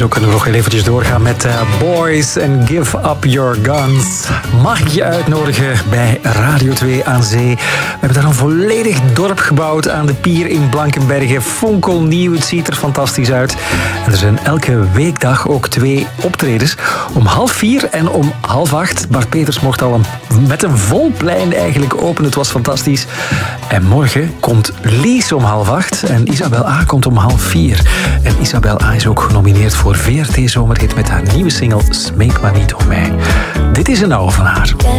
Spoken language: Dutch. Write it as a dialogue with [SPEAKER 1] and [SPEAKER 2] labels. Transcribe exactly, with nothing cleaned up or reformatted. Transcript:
[SPEAKER 1] zo kunnen we nog heel eventjes doorgaan met uh, Boys and Give Up Your Guns. Mag ik je uitnodigen bij Radio twee aan Zee? We hebben daar een volledig dorp gebouwd aan de pier in Blankenberge. Fonkelnieuw, het ziet er fantastisch uit. En er zijn elke weekdag ook twee optredens. Om half vier en om half acht. Bart Peters mocht al een, met een vol plein eigenlijk openen. Het was fantastisch. En morgen komt Lies om half acht. En Isabel A. komt om half vier. En Isabel A. is ook genomineerd voor V R T Zomerhit met haar nieuwe single Smeek maar niet om mij. Dit is een oude van haar.